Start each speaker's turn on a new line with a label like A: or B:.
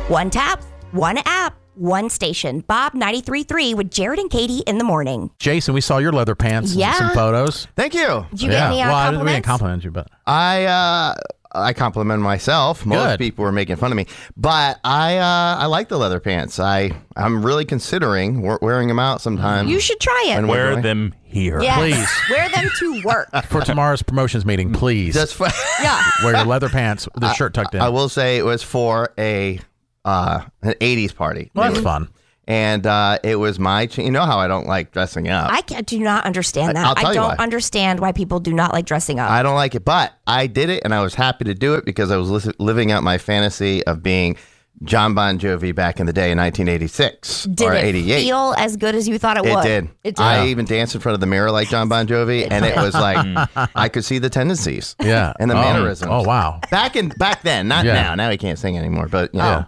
A: One tap, one app, one station. Bob 93.3 with Jared and Katie in the morning.
B: Jason, we saw your leather pants
A: Yeah.
B: and some photos.
C: Thank you.
A: Did you get any
B: Well, we
A: compliments?
B: didn't compliment you, but
C: I compliment myself. Most
B: Good.
C: people were making fun of me, but I like the leather pants. I'm really considering wearing them out sometime.
A: You should try it.
C: And
D: Wear
C: going.
D: them here.
A: Yes.
B: Please.
A: Wear them to work.
B: for tomorrow's promotions meeting, please
C: Just for,
A: Yeah.
B: wear your leather pants with the shirt tucked in.
C: I will say it was for an 80s party.
B: Well, that's fun.
C: And it was my, you know how I don't like dressing up.
A: Do not understand that.
C: I'll tell
A: I
C: you
A: don't
C: why.
A: understand why people do not like dressing up.
C: I don't like it, but I did it, and I was happy to do it because I was living out my fantasy of being John Bon Jovi back in the day in 1986
A: Did
C: or
A: it
C: 88.
A: feel as good as you thought it
C: It
A: would?
C: did.
A: It did.
C: I even danced in front of the mirror like John Bon Jovi, and it was like I could see the tendencies.
B: Yeah.
C: And the
B: Oh.
C: mannerisms.
B: Oh, wow.
C: Back then, not
B: Yeah.
C: now. Now he can't sing anymore, but you know.